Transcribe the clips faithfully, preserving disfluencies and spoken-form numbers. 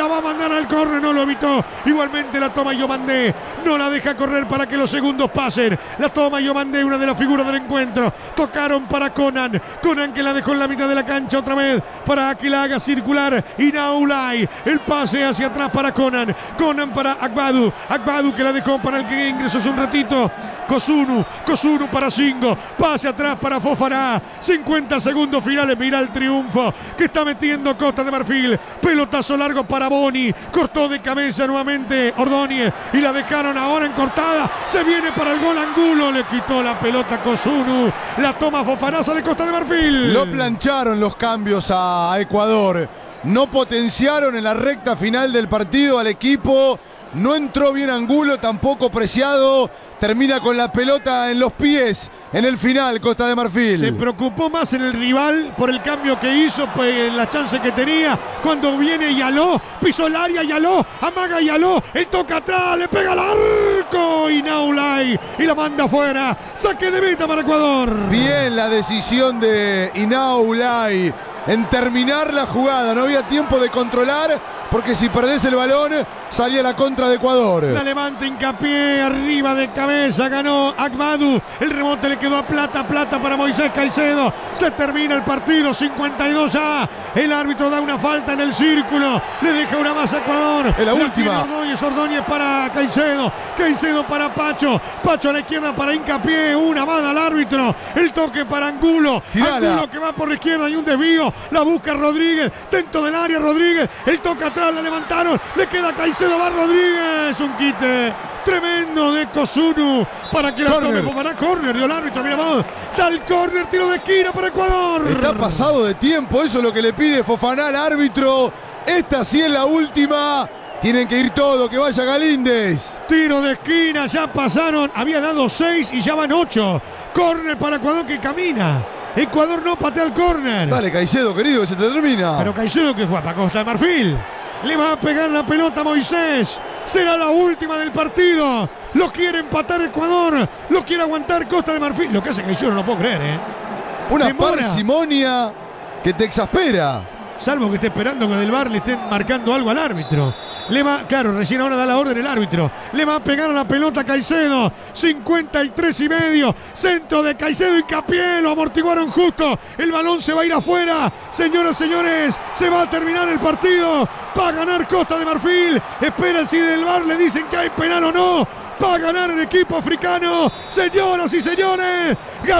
la va a mandar al córner, no lo evitó. Igualmente la toma Yomandé, no la deja correr para que los segundos pasen. La toma Yomandé, una de las figuras del encuentro. Tocaron para Conan, Conan que la dejó en la mitad de la cancha otra vez para que la haga circular Inaulay. El pase hacia atrás para Conan, Conan para Agbadu, Agbadu que la dejó para el que ingresó hace un ratito. Kosunu, Kosunu para Singo, pase atrás para Fofana, cincuenta segundos finales, mira el triunfo que está metiendo Costa de Marfil, pelotazo largo para Boni, cortó de cabeza nuevamente Ordóñez y la dejaron ahora en cortada, se viene para el gol Angulo, le quitó la pelota Kosunu, la toma Fofanaza de Costa de Marfil. Lo plancharon los cambios a Ecuador, no potenciaron en la recta final del partido al equipo. No entró bien Angulo, tampoco Preciado. Termina con la pelota en los pies en el final Costa de Marfil. Se preocupó más en el rival por el cambio que hizo, pues, en la chance que tenía. Cuando viene Yaló, pisó el área Yaló, amaga Yaló, él toca atrás, le pega al arco Inaulay y la manda afuera. Saque de meta para Ecuador. Bien la decisión de Inaulay en terminar la jugada. No había tiempo de controlar porque si perdés el balón salía la contra de Ecuador. La levanta Hincapié, arriba de cabeza, ganó Agbadu. El rebote le quedó a Plata, Plata para Moisés Caicedo. Se termina el partido, cincuenta y dos ya. El árbitro da una falta en el círculo, le deja una más a Ecuador. Es la, la última. Ordóñez, Ordóñez para Caicedo, Caicedo para Pacho, Pacho a la izquierda para Hincapié, una más al árbitro. El toque para Angulo, Tirala. Angulo que va por la izquierda y un desvío, la busca Rodríguez, dentro del área Rodríguez, el toque atrás, la levantaron, le queda Caicedo, va Rodríguez, un quite tremendo de Kosunu para que la corner. tome Fofana. Córner dio el árbitro, mira vos, da el córner, tiro de esquina para Ecuador. Está pasado de tiempo, eso es lo que le pide Fofana al árbitro. Esta sí es la última. Tienen que ir todo, que vaya Galíndez. Tiro de esquina, ya pasaron, había dado seis y ya van ocho. Córner para Ecuador que camina. Ecuador no patea el córner. Dale Caicedo, querido, que se te termina. Pero Caicedo que juega para Costa de Marfil. Le va a pegar la pelota a Moisés. Será la última del partido. Lo quiere empatar Ecuador. Lo quiere aguantar Costa de Marfil. Lo que hace Caicedo no lo puedo creer, ¿eh? Una Demora. parsimonia que te exaspera. Salvo que esté esperando que del V A R le estén marcando algo al árbitro. Le va, claro, recién ahora da la orden el árbitro. Le va a pegar a la pelota Caicedo. cincuenta y tres y medio. Centro de Caicedo, Hincapié. Lo amortiguaron justo. El balón se va a ir afuera. Señoras, señores, se va a terminar el partido. Va a ganar Costa de Marfil. Espera si del V A R le dicen que hay penal o no. Va a ganar el equipo africano. Señoras y señores,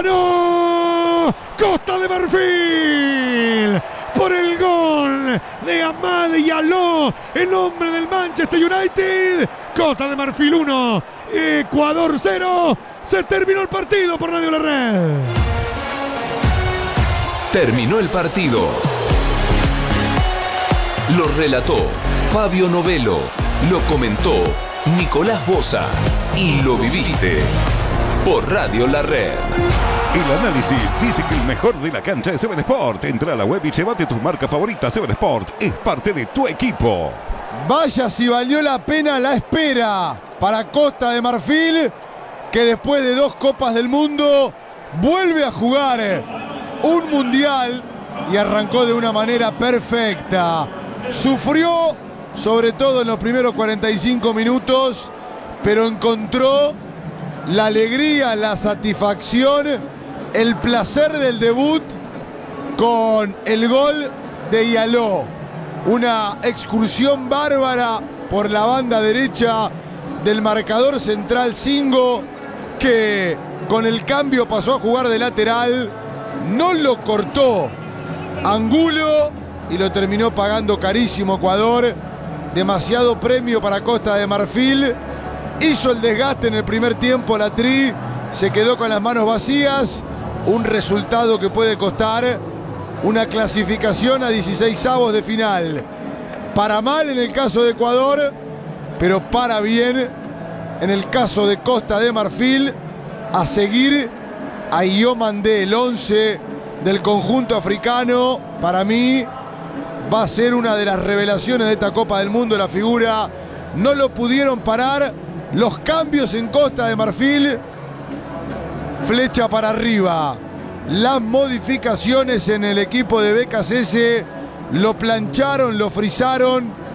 ganó Costa de Marfil por el gol de Amad Diallo, el hombre del Manchester United. Costa de Marfil uno, Ecuador cero. Se terminó el partido por Radio La Red. Terminó el partido. Lo relató Fabio Novelo. Lo comentó Nicolás Boza. Y lo viviste por Radio La Red. El análisis dice que el mejor de la cancha es Seven Sport. Entra a la web y llévate tu marca favorita. Seven Sport es parte de tu equipo. Vaya si valió la pena la espera para Costa de Marfil, que después de dos Copas del Mundo vuelve a jugar un Mundial y arrancó de una manera perfecta. Sufrió, sobre todo en los primeros cuarenta y cinco minutos, pero encontró la alegría, la satisfacción, el placer del debut con el gol de Diallo. Una excursión bárbara por la banda derecha del marcador central Singo, que con el cambio pasó a jugar de lateral. No lo cortó Angulo y lo terminó pagando carísimo Ecuador. Demasiado premio para Costa de Marfil. Hizo el desgaste en el primer tiempo la Tri, se quedó con las manos vacías. Un resultado que puede costar una clasificación a dieciseisavos de final. Para mal en el caso de Ecuador, pero para bien en el caso de Costa de Marfil. A seguir a Yomandé, el once del conjunto africano. Para mí va a ser una de las revelaciones de esta Copa del Mundo, la figura. No lo pudieron parar. Los cambios en Costa de Marfil, flecha para arriba. Las modificaciones en el equipo de B K C S lo plancharon, lo frizaron